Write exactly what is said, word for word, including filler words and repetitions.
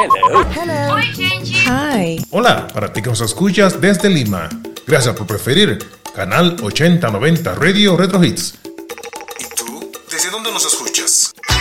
Hello. Hello. Oi, gente. Hi. Hola, para ti que nos escuchas desde Lima. Gracias por preferir Canal ochenta noventa Radio Retro Hits. ¿Y tú? ¿Desde dónde nos escuchas?